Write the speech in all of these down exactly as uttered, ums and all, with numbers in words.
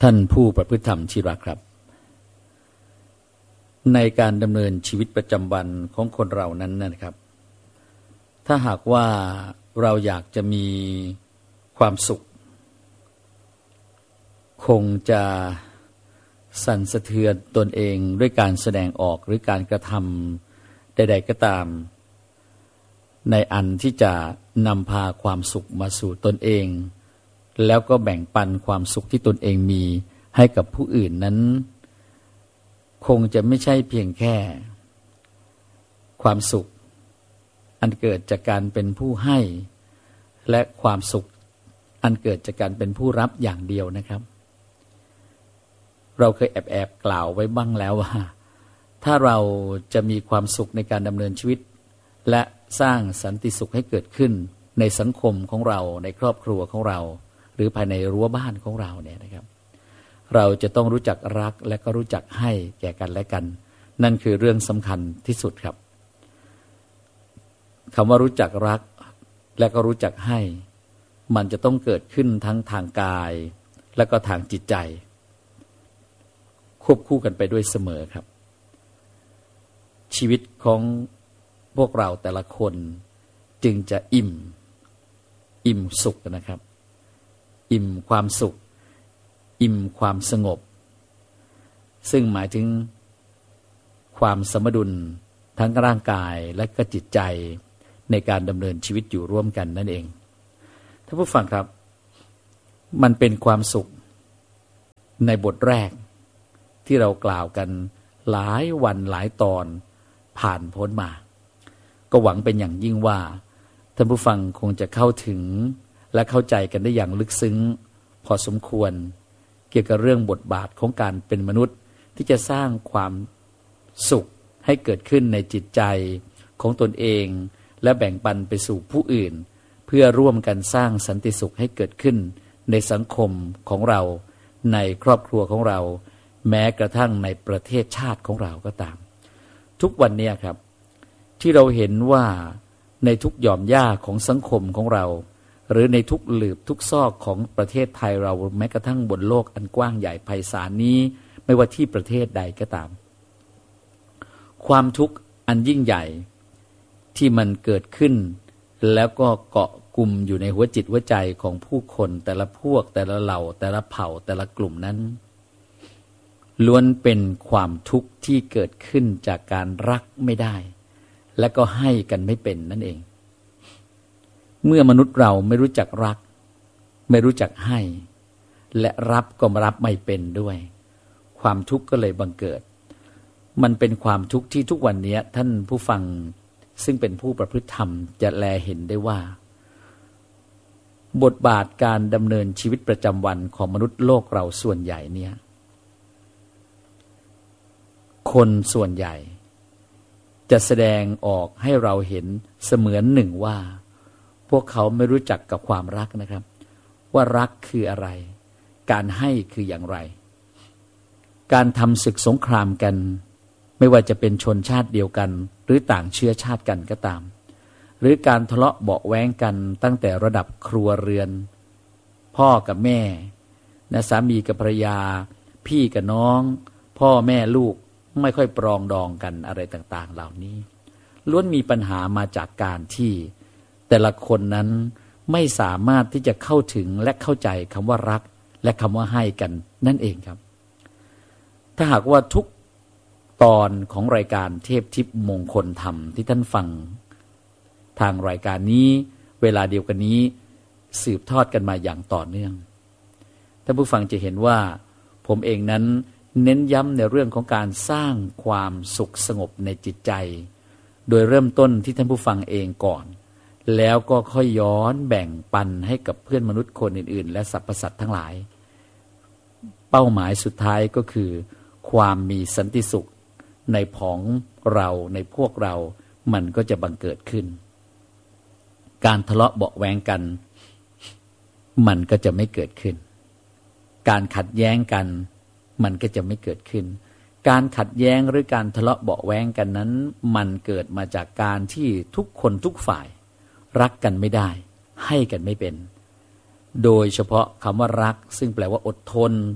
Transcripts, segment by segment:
ท่านผู้ประพฤติธรรมที่รักครับในการดำเนินชีวิตประจำวันของคนเรานั้นนะครับถ้าหากว่าเราอยากจะมีความสุขคงจะสั่นสะเทือนตนเองด้วยการแสดงออกหรือการกระทำใดๆก็ตามในอันที่จะนำพาความสุขมาสู่ตนเองแล้วก็แบ่งปันความสุขที่ตนเองมีให้กับผู้อื่นนั้นคงจะไม่ใช่เพียงแค่ความสุขอันเกิดจากการเป็นผู้ให้และความสุขอันเกิดจากการเป็นผู้รับอย่างเดียวนะครับเราเคยแอบแอบกล่าวไว้บ้างแล้วว่าถ้าเราจะมีความสุขในการดำเนินชีวิตและสร้างสันติสุขให้เกิดขึ้นในสังคมของเราในครอบครัวของเราหรือภายในรั้วบ้านของเราเนี่ยนะครับเราจะต้องรู้จักรักและก็รู้จักให้แก่กันและกันนั่นคือเรื่องสำคัญที่สุดครับคำว่ารู้จักรักและก็รู้จักให้มันจะต้องเกิดขึ้นทั้งทางกายและก็ทางจิตใจควบคู่กันไปด้วยเสมอครับชีวิตของพวกเราแต่ละคนจึงจะอิ่มอิ่มสุขนะครับอิ่มความสุขอิ่มความสงบซึ่งหมายถึงความสมดุลทั้งร่างกายและก็จิตใจในการดำเนินชีวิตอยู่ร่วมกันนั่นเองท่านผู้ฟังครับมันเป็นความสุขในบทแรกที่เรากล่าวกันหลายวันหลายตอนผ่านพ้นมาก็หวังเป็นอย่างยิ่งว่าท่านผู้ฟังคงจะเข้าถึงและเข้าใจกันได้อย่างลึกซึ้งพอสมควรเกี่ยวกับเรื่องบทบาทของการเป็นมนุษย์ที่จะสร้างความสุขให้เกิดขึ้นในจิตใจของตนเองและแบ่งปันไปสู่ผู้อื่นเพื่อร่วมกันสร้างสันติสุขให้เกิดขึ้นในสังคมของเราในครอบครัวของเราแม้กระทั่งในประเทศชาติของเราก็ตามทุกวันนี้ครับที่เราเห็นว่าในทุกหย่อมหญ้าของสังคมของเราหรือในทุกหลืบทุกซอกของประเทศไทยเราแม้กระทั่งบนโลกอันกว้างใหญ่ไพศาลนี้ไม่ว่าที่ประเทศใดก็ตามความทุกข์อันยิ่งใหญ่ที่มันเกิดขึ้นแล้วก็เกาะกลุ่มอยู่ในหัวจิตหัวใจของผู้คนแต่ละพวกแต่ละเหล่าแต่ละเผ่าแต่ละกลุ่มนั้นล้วนเป็นความทุกข์ที่เกิดขึ้นจากการรักไม่ได้และก็ให้กันไม่เป็นนั่นเองเมื่อมนุษย์เราไม่รู้จักรักไม่รู้จักให้และรับก็รับไม่เป็นด้วยความทุกข์ก็เลยบังเกิดมันเป็นความทุกข์ที่ทุกวันนี้ท่านผู้ฟังซึ่งเป็นผู้ประพฤติธรรมจะแลเห็นได้ว่าบทบาทการดำเนินชีวิตประจำวันของมนุษย์โลกเราส่วนใหญ่เนี่ยคนส่วนใหญ่จะแสดงออกให้เราเห็นเสมือนหนึ่งว่าพวกเขาไม่รู้จักกับความรักนะครับว่ารักคืออะไรการให้คืออย่างไรการทำศึกสงครามกันไม่ว่าจะเป็นชนชาติเดียวกันหรือต่างเชื้อชาติกันก็ตามหรือการทะเลาะเบาะแว้งกันตั้งแต่ระดับครัวเรือนพ่อกับแม่นะสามีกับภรรยาพี่กับน้องพ่อแม่ลูกไม่ค่อยปรองดองกันอะไรต่างๆเหล่านี้ล้วนมีปัญหามาจากการที่แต่ละคนนั้นไม่สามารถที่จะเข้าถึงและเข้าใจคำว่ารักและคำว่าให้กันนั่นเองครับถ้าหากว่าทุกตอนของรายการเทพทิพย์มงคลธรรมที่ท่านฟังทางรายการนี้เวลาเดียวกันนี้สืบทอดกันมาอย่างต่อเนื่องท่านผู้ฟังจะเห็นว่าผมเองนั้นเน้นย้ำในเรื่องของการสร้างความสุขสงบในจิตใจโดยเริ่มต้นที่ท่านผู้ฟังเองก่อนแล้วก็ค่อยย้อนแบ่งปันให้กับเพื่อนมนุษย์คนอื่นๆและสรรพสัตว์ทั้งหลายเป้าหมายสุดท้ายก็คือความมีสันติสุขในผองเราในพวกเรามันก็จะบังเกิดขึ้นการทะเลาะเบาะแว้งกันมันก็จะไม่เกิดขึ้นการขัดแย้งกันมันก็จะไม่เกิดขึ้นการขัดแย้งหรือการทะเลาะเบาะแว้งกันนั้นมันเกิดมาจากการที่ทุกคนทุกฝ่ายรักกันไม่ได้ให้กันไม่เป็นโดยเฉพาะคำว่ารักซึ่งแปลว่าอดทน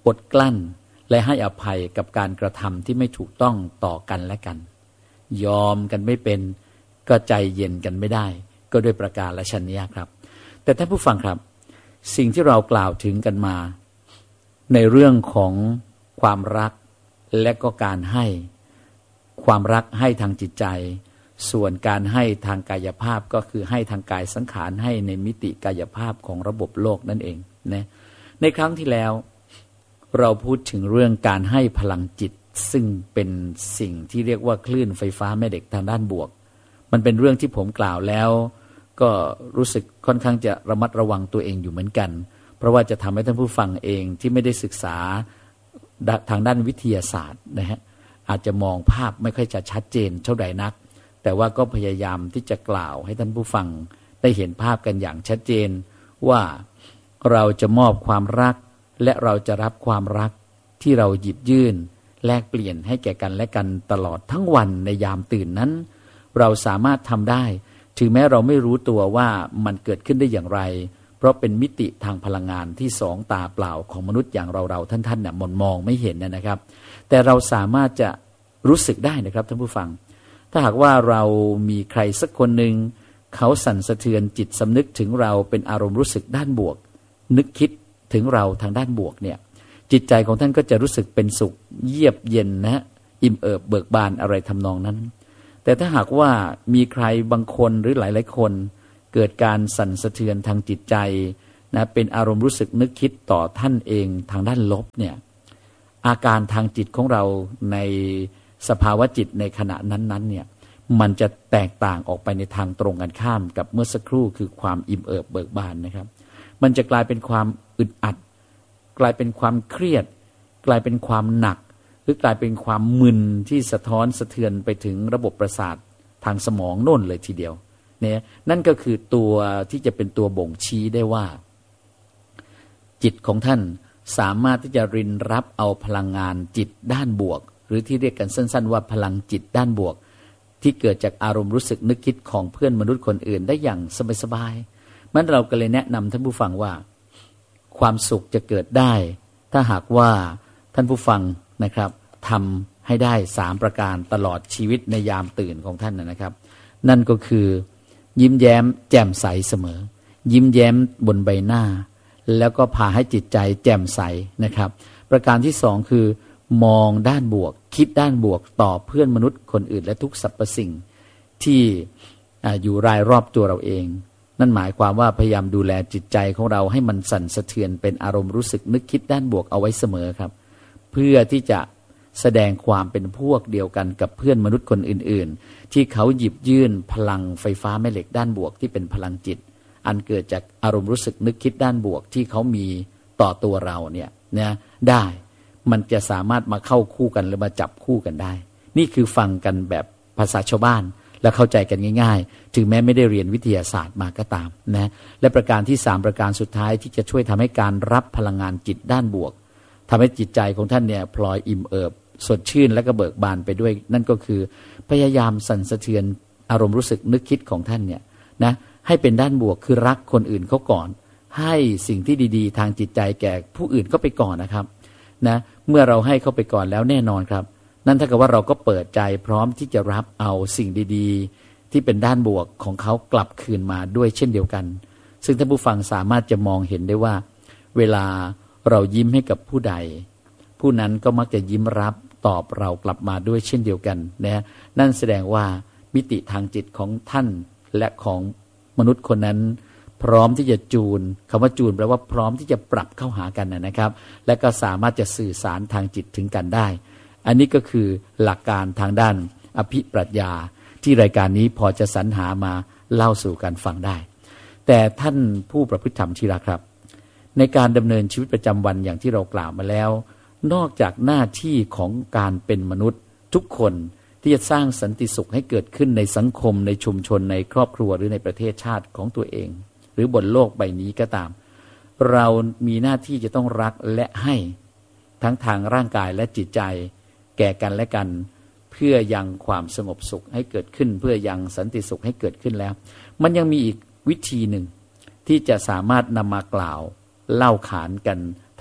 อดกลั้นและให้อภัยกับการกระทำที่ไม่ถูกต้องต่อกันและกันยอมกันไม่เป็นก็ใจเย็นกันไม่ได้ก็ด้วยประการละชนนี้ครับแต่ท่านผู้ฟังครับสิ่งที่เรากล่าวถึงกันมาในเรื่องของความรักและก็การให้ความรักให้ทางจิตใจส่วนการให้ทางกายภาพก็คือให้ทางกายสังขารให้ในมิติกายภาพของระบบโลกนั่นเองนะในครั้งที่แล้วเราพูดถึงเรื่องการให้พลังจิตซึ่งเป็นสิ่งที่เรียกว่าคลื่นไฟฟ้าแม่เหล็กทางด้านบวกมันเป็นเรื่องที่ผมกล่าวแล้วก็รู้สึกค่อนข้างจะระมัดระวังตัวเองอยู่เหมือนกันเพราะว่าจะทำให้ท่านผู้ฟังเองที่ไม่ได้ศึกษาทางด้านวิทยาศาสตร์นะฮะอาจจะมองภาพไม่ค่อยจะชัดเจนเท่าใดนักแต่ว่าก็พยายามที่จะกล่าวให้ท่านผู้ฟังได้เห็นภาพกันอย่างชัดเจนว่าเราจะมอบความรักและเราจะรับความรักที่เราหยิบยื่นแลกเปลี่ยนให้แก่กันและกันตลอดทั้งวันในยามตื่นนั้นเราสามารถทำได้ถึงแม้เราไม่รู้ตัวว่ามันเกิดขึ้นได้อย่างไรเพราะเป็นมิติทางพลังงานที่สองตาเปล่าของมนุษย์อย่างเราๆท่านๆเนี่ยมองมองไม่เห็นนะครับแต่เราสามารถจะรู้สึกได้นะครับท่านผู้ฟังถ้าหากว่าเรามีใครสักคนหนึ่งเขาสั่นสะเทือนจิตสำนึกถึงเราเป็นอารมณ์รู้สึกด้านบวกนึกคิดถึงเราทางด้านบวกเนี่ยจิตใจของท่านก็จะรู้สึกเป็นสุขเยือกเย็นนะอิ่มเอิบเบิกบานอะไรทำนองนั้นแต่ถ้าหากว่ามีใครบางคนหรือหลายๆคนเกิดการสั่นสะเทือนทางจิตใจนะเป็นอารมณ์รู้สึกนึกคิดต่อท่านเองทางด้านลบเนี่ยอาการทางจิตของเราในสภาวะจิตในขณะนั้นๆเนี่ยมันจะแตกต่างออกไปในทางตรงกันข้ามกับเมื่อสักครู่คือความอิ่มเอิบเบิกบานนะครับมันจะกลายเป็นความอึดอัดกลายเป็นความเครียดกลายเป็นความหนักหรือกลายเป็นความมึนที่สะท้อนสะเทือนไปถึงระบบประสาททางสมองโน่นเลยทีเดียวเนี่ยนั่นก็คือตัวที่จะเป็นตัวบ่งชี้ได้ว่าจิตของท่านสามารถที่จะรินรับเอาพลังงานจิตด้านบวกหรือที่เรียกกันสั้นๆว่าพลังจิตด้านบวกที่เกิดจากอารมณ์รู้สึกนึกคิดของเพื่อนมนุษย์คนอื่นได้อย่างสบายๆมันเราก็เลยแนะนำท่านผู้ฟังว่าความสุขจะเกิดได้ถ้าหากว่าท่านผู้ฟังนะครับทำให้ได้สามประการตลอดชีวิตในยามตื่นของท่านนะครับนั่นก็คือยิ้มแย้มแจ่มใสเสมอยิ้มแย้มบนใบหน้าแล้วก็พาให้จิตใจแจ่มใสนะครับประการที่สองคือมองด้านบวกคิดด้านบวกต่อเพื่อนมนุษย์คนอื่นและทุกสรรพสิ่งที่อยู่รายรอบตัวเราเองนั่นหมายความว่าพยายามดูแลจิตใจของเราให้มันสั่นสะเทือนเป็นอารมณ์รู้สึกนึกคิดด้านบวกเอาไว้เสมอครับเพื่อที่จะแสดงความเป็นพวกเดียวกันกับเพื่อนมนุษย์คนอื่นๆที่เขาหยิบยื่นพลังไฟฟ้าแม่เหล็กด้านบวกที่เป็นพลังจิตอันเกิดจากอารมณ์รู้สึกนึกคิดด้านบวกที่เขามีต่อตัวเราเนี่ยนะได้มันจะสามารถมาเข้าคู่กันหรือมาจับคู่กันได้นี่คือฟังกันแบบภาษาชาวบ้านและเข้าใจกันง่ายๆถึงแม้ไม่ได้เรียนวิทยาศาสตร์มาก็ตามนะและประการที่สามประการสุดท้ายที่จะช่วยทำให้การรับพลังงานจิตด้านบวกทำให้จิตใจของท่านเนี่ยพลอยอิ่มเอิบสดชื่นและก็เบิกบานไปด้วยนั่นก็คือพยายามสั่นสะเทือนอารมณ์รู้สึกนึกคิดของท่านเนี่ยนะให้เป็นด้านบวกคือรักคนอื่นเขาก่อนให้สิ่งที่ดีๆทางจิตใจแก่ผู้อื่นก็ไปก่อนนะครับนะเมื่อเราให้เขาไปก่อนแล้วแน่นอนครับนั่นถ้าเกิดว่าเราก็เปิดใจพร้อมที่จะรับเอาสิ่งดีๆที่เป็นด้านบวกของเขากลับคืนมาด้วยเช่นเดียวกันซึ่งท่านผู้ฟังสามารถจะมองเห็นได้ว่าเวลาเรายิ้มให้กับผู้ใดผู้นั้นก็มักจะยิ้มรับตอบเรากลับมาด้วยเช่นเดียวกันนะนั่นแสดงว่ามิติทางจิตของท่านและของมนุษย์คนนั้นพร้อมที่จะจูนคำว่าจูนแปลว่าพร้อมที่จะปรับเข้าหากันนะครับและก็สามารถจะสื่อสารทางจิตถึงกันได้อันนี้ก็คือหลักการทางด้านอภิปรัชญาที่รายการนี้พอจะสรรหามาเล่าสู่กันฟังได้แต่ท่านผู้ประพฤติธรรมที่รักครับในการดำเนินชีวิตประจำวันอย่างที่เรากล่าวมาแล้วนอกจากหน้าที่ของการเป็นมนุษย์ทุกคนที่จะสร้างสันติสุขให้เกิดขึ้นในสังคมในชุมชนในครอบครัวหรือในประเทศชาติของตัวเองหรือบนโลกใบนี้ก็ตามเรามีหน้าที่จะต้องรักและให้ทั้งทางร่างกายและจิตใจแก่กันและกันเพื่อยังความสงบสุขให้เกิดขึ้นเพื่อยังสันติสุขให้เกิดขึ้นแล้วมันยังมีอีกวิธีหนึ่งที่จะสามารถนำมากล่าวเล่าขานกัน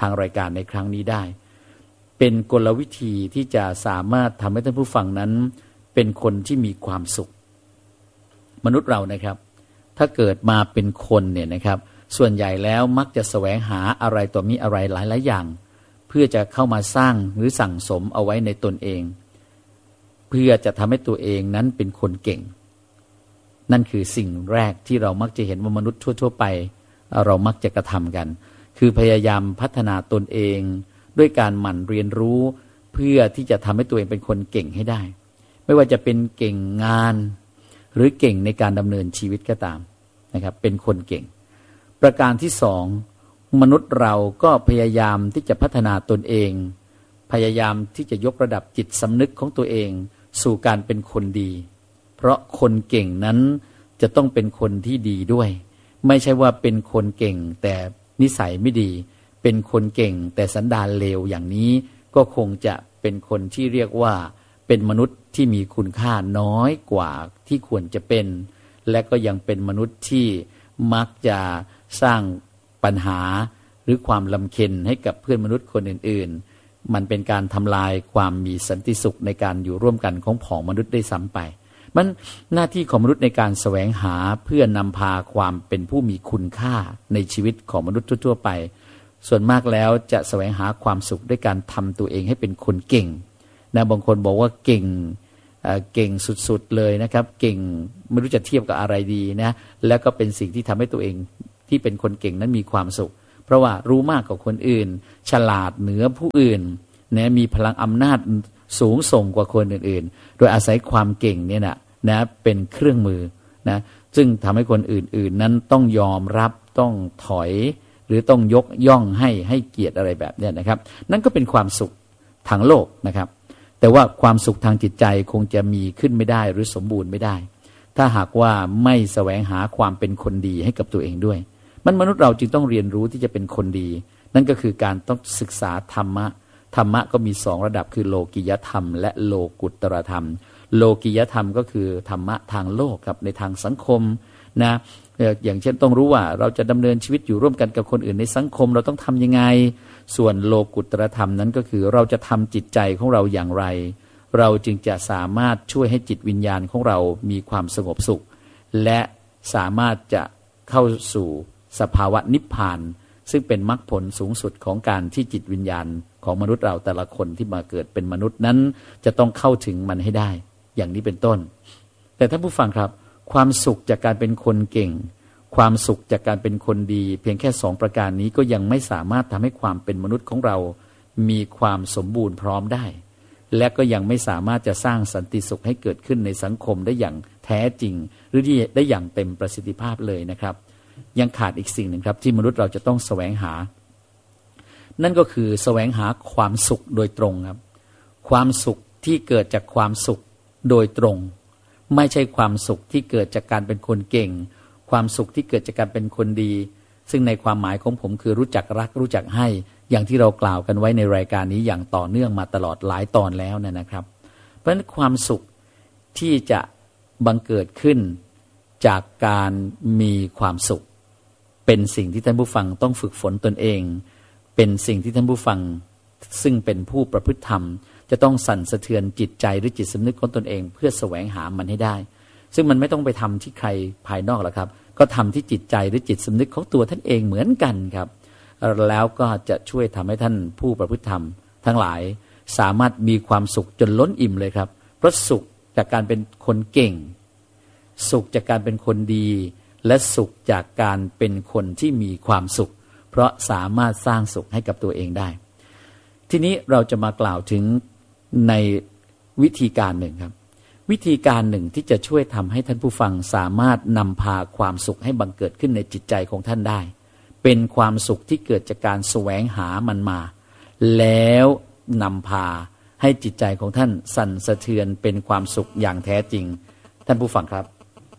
ทางรายการในครั้งนี้ได้เป็นกลวิธีที่จะสามารถทำให้ท่านผู้ฟังนั้นเป็นคนที่มีความสุขมนุษย์เรานะครับถ้าเกิดมาเป็นคนเนี่ยนะครับส่วนใหญ่แล้วมักจะแสวงหาอะไรต่อมีอะไรหลายๆอย่างเพื่อจะเข้ามาสร้างหรือสั่งสมเอาไว้ในตนเองเพื่อจะทำให้ตัวเองนั้นเป็นคนเก่งนั่นคือสิ่งแรกที่เรามักจะเห็นว่ามนุษย์ทั่วๆไปเรามักจะกระทำกันคือพยายามพัฒนาตนเองด้วยการหมั่นเรียนรู้เพื่อที่จะทำให้ตัวเองเป็นคนเก่งให้ได้ไม่ว่าจะเป็นเก่งงานหรือเก่งในการดำเนินชีวิตก็ตามนะครับเป็นคนเก่งประการที่สองมนุษย์เราก็พยายามที่จะพัฒนาตนเองพยายามที่จะยกระดับจิตสำนึกของตัวเองสู่การเป็นคนดีเพราะคนเก่งนั้นจะต้องเป็นคนที่ดีด้วยไม่ใช่ว่าเป็นคนเก่งแต่นิสัยไม่ดีเป็นคนเก่งแต่สันดานเลวอย่างนี้ก็คงจะเป็นคนที่เรียกว่าเป็นมนุษย์ที่มีคุณค่าน้อยกว่าที่ควรจะเป็นและก็ยังเป็นมนุษย์ที่มักจะสร้างปัญหาหรือความลำเค็ญให้กับเพื่อนมนุษย์คนอื่นๆมันเป็นการทำลายความมีสันติสุขในการอยู่ร่วมกันของผองมนุษย์ได้ซ้ำไปมันหน้าที่ของมนุษย์ในการแสวงหาเพื่อนำพาความเป็นผู้มีคุณค่าในชีวิตของมนุษย์ทั่วๆไปส่วนมากแล้วจะแสวงหาความสุขด้วยการทำตัวเองให้เป็นคนเก่งนะบางคนบอกว่าเก่งเอ่อเก่งสุดๆเลยนะครับเก่งไม่รู้จะเทียบกับอะไรดีนะแล้วก็เป็นสิ่งที่ทำให้ตัวเองที่เป็นคนเก่งนั้นมีความสุขเพราะว่ารู้มากกว่าคนอื่นฉลาดเหนือผู้อื่นนะมีพลังอำนาจสูงส่งกว่าคนอื่นๆโดยอาศัยความเก่งเนี่ยนะนะเป็นเครื่องมือนะซึ่งทำให้คนอื่นๆนั้นต้องยอมรับต้องถอยหรือต้องยกย่องให้ให้เกียรติอะไรแบบนี้นะครับนั่นก็เป็นความสุขทางโลกนะครับแต่ว่าความสุขทางจิตใจคงจะมีขึ้นไม่ได้หรือสมบูรณ์ไม่ได้ถ้าหากว่าไม่แสวงหาความเป็นคนดีให้กับตัวเองด้วยมันมนุษย์เราจึงต้องเรียนรู้ที่จะเป็นคนดีนั่นก็คือการต้องศึกษาธรรมะธรรมะก็มีสองระดับคือโลกิยธรรมและโลกุตตรธรรมโลกิยธรรมก็คือธรรมะทางโลกกับในทางสังคมนะอย่างเช่นต้องรู้ว่าเราจะดำเนินชีวิตอยู่ร่วมกันกับคนอื่นในสังคมเราต้องทำยังไงส่วนโลกุตตรธรรมนั้นก็คือเราจะทำจิตใจของเราอย่างไรเราจึงจะสามารถช่วยให้จิตวิญญาณของเรามีความสงบสุขและสามารถจะเข้าสู่สภาวะนิพพานซึ่งเป็นมรรคผลสูงสุดของการที่จิตวิญญาณของมนุษย์เราแต่ละคนที่มาเกิดเป็นมนุษย์นั้นจะต้องเข้าถึงมันให้ได้อย่างนี้เป็นต้นแต่ท่านผู้ฟังครับความสุขจากการเป็นคนเก่งความสุขจากการเป็นคนดีเพียงแค่สองประการนี้ก็ยังไม่สามารถทำให้ความเป็นมนุษย์ของเรามีความสมบูรณ์พร้อมได้และก็ยังไม่สามารถจะสร้างสันติสุขให้เกิดขึ้นในสังคมได้อย่างแท้จริงหรือที่ได้อย่างเต็มประสิทธิภาพเลยนะครับยังขาดอีกสิ่งหนึ่งครับที่มนุษย์เราจะต้องแสวงหานั่นก็คือแสวงหาความสุขโดยตรงครับความสุขที่เกิดจากความสุขโดยตรงไม่ใช่ความสุขที่เกิดจากการเป็นคนเก่งความสุขที่เกิดจากการเป็นคนดีซึ่งในความหมายของผมคือรู้จักรักรู้จักให้อย่างที่เรากล่าวกันไว้ในรายการนี้อย่างต่อเนื่องมาตลอดหลายตอนแล้วนะครับเพราะฉะนั้นความสุขที่จะบังเกิดขึ้นจากการมีความสุขเป็นสิ่งที่ท่านผู้ฟังต้องฝึกฝนตนเองเป็นสิ่งที่ท่านผู้ฟังซึ่งเป็นผู้ประพฤติธรรมจะต้องสั่นสะเทือนจิตใจหรือจิตสำนึกของตนเองเพื่อแสวงหามันให้ได้ซึ่งมันไม่ต้องไปทำที่ใครภายนอกหรอกครับก็ทำที่จิตใจหรือจิตสำนึกของตัวท่านเองเหมือนกันครับแล้วก็จะช่วยทำให้ท่านผู้ประพฤติธรรมทั้งหลายสามารถมีความสุขจนล้นอิ่มเลยครับเพราะสุขจากการเป็นคนเก่งสุขจากการเป็นคนดีและสุขจากการเป็นคนที่มีความสุขเพราะสามารถสร้างสุขให้กับตัวเองได้ทีนี้เราจะมากล่าวถึงในวิธีการหนึ่งครับวิธีการหนึ่งที่จะช่วยทำให้ท่านผู้ฟังสามารถนำพาความสุขให้บังเกิดขึ้นในจิตใจของท่านได้เป็นความสุขที่เกิดจากการแสวงหามันมาแล้วนำพาให้จิตใจของท่านสั่นสะเทือนเป็นความสุขอย่างแท้จริงท่านผู้ฟังครับ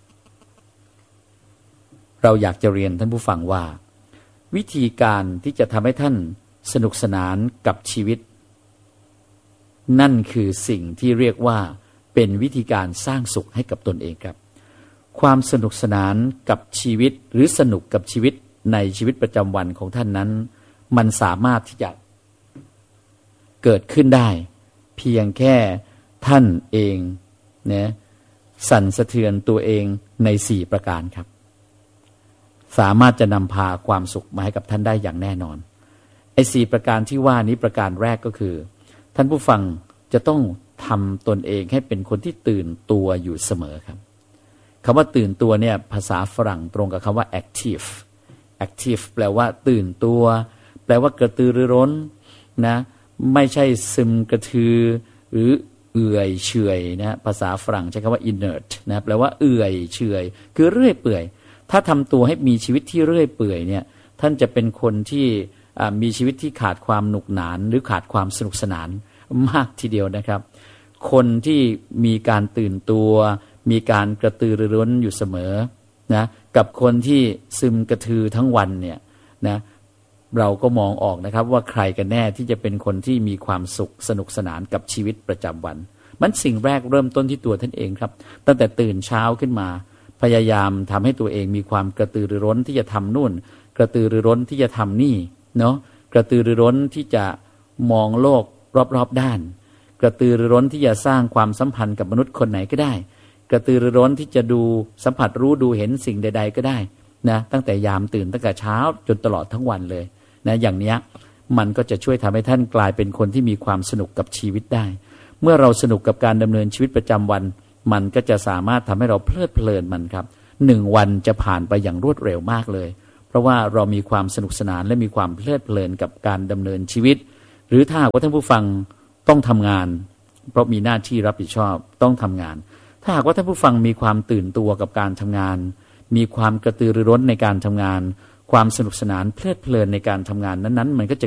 เราอยากจะเรียนท่านผู้ฟังว่าวิธีการที่จะทำให้ท่านสนุกสนานกับชีวิตนั่นคือสิ่งที่เรียกว่าเป็นวิธีการสร้างสุขให้กับตนเองครับความสนุกสนานกับชีวิตหรือสนุกกับชีวิตในชีวิตประจำวันของท่านนั้นมันสามารถที่จะเกิดขึ้นได้เพียงแค่ท่านเองเนี่ยสั่นสะเทือนตัวเองในสี่ประการครับสามารถจะนำพาความสุขมาให้กับท่านได้อย่างแน่นอนไอ้สี่ประการที่ว่านี้ประการแรกก็คือท่านผู้ฟังจะต้องทำตนเองให้เป็นคนที่ตื่นตัวอยู่เสมอครับคำว่าตื่นตัวเนี่ยภาษาฝรั่งตรงกับคำว่า active active แปลว่าตื่นตัวแปลว่ากระตือรือร้นนะไม่ใช่ซึมกระทือหรือเอื่อยเฉยนะภาษาฝรั่งใช้คำว่า inert นะแปลว่าเอื่อยเฉยคือเรื่อยเปื่อยถ้าทำตัวให้มีชีวิตที่เรื่อยเปื่อยเนี่ยท่านจะเป็นคนที่มีชีวิตที่ขาดความหนุกหนานหรือขาดความสนุกสนานมากทีเดียวนะครับคนที่มีการตื่นตัวมีการกระตือรือร้นอยู่เสมอนะกับคนที่ซึมกระทือทั้งวันเนี่ยนะเราก็มองออกนะครับว่าใครกันแน่ที่จะเป็นคนที่มีความสุขสนุกสนานกับชีวิตประจำวันมันสิ่งแรกเริ่มต้นที่ตัวท่านเองครับตั้งแต่ตื่นเช้าขึ้นมาพยายามทำให้ตัวเองมีความกระตือรือร้นที่จะทำนู่นกระตือรือร้นที่จะทำนี่เนาะกระตือรือร้นที่จะมองโลกรอบๆด้านกระตือรือร้นที่จะสร้างความสัมพันธ์กับมนุษย์คนไหนก็ได้กระตือรือร้นที่จะดูสัมผัสรู้ดูเห็นสิ่งใดๆก็ได้นะตั้งแต่ยามตื่นตั้งแต่เช้าจนตลอดทั้งวันเลยนะอย่างเนี้ยมันก็จะช่วยทำให้ท่านกลายเป็นคนที่มีความสนุกกับชีวิตได้เมื่อเราสนุกกับการดำเนินชีวิตประจำวันมันก็จะสามารถทำให้เราเพลิดเพลินมันครับหนึ่งวันจะผ่านไปอย่างรวดเร็วมากเลยเพราะว่าเรามีความสนุกสนานและมีความเพลิดเพลินกับการดำเนินชีวิตหรือถ้าว่าท่านผู้ฟังต้องทำงานเพราะมีหน้าที่รับผิดชอบต้องทำงานถ้าหากว่าท่านผู้ฟังมีความตื่นตัวกับการทำงานมีความกระตือรือร้นในการทำงานความสนุกสนานเพลิดเพลินในการทำงานนั้นๆมันก็จะ